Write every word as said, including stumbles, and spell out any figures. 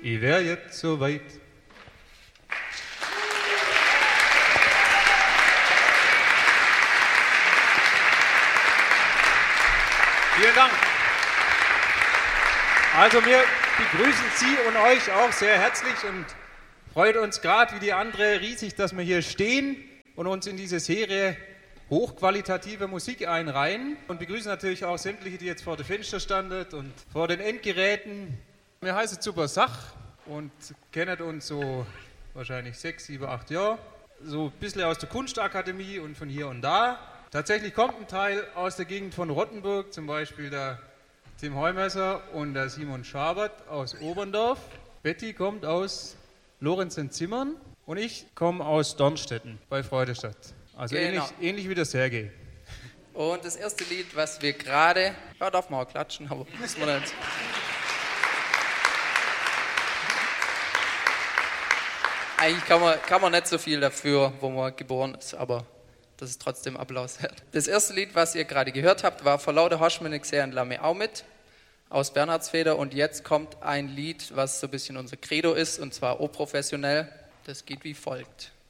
ich wär jetzt so weit. Vielen Dank. Also wir begrüßen Sie und euch auch sehr herzlich und freut uns gerade wie die andere riesig, dass wir hier stehen und uns in diese Serie hochqualitative Musik einreihen und begrüßen natürlich auch sämtliche, die jetzt vor dem Fenster standen und vor den Endgeräten. Wir heißen Super Sach und kennen uns so wahrscheinlich sechs, sieben, acht Jahre, so ein bisschen aus der Kunstakademie und von hier und da. Tatsächlich kommt ein Teil aus der Gegend von Rottenburg, zum Beispiel der Tim Heumesser und der Simon Schabert aus Oberndorf. Betty kommt aus Lorenzenzimmern und ich komme aus Dornstetten bei Freudestadt. Also genau. ähnlich, ähnlich wie der Sergei. Und das erste Lied, was wir gerade... Ja, darf man auch klatschen, aber muss man nicht. Eigentlich kann man, kann man nicht so viel dafür, wo man geboren ist, aber das ist trotzdem Applaus wert. Das erste Lied, was ihr gerade gehört habt, war «Vor lauter Hoschmene gsehen Lamme auch mit» aus Bernhardsfeder. Und jetzt kommt ein Lied, was so ein bisschen unser Credo ist, und zwar O professionell. Das geht wie folgt.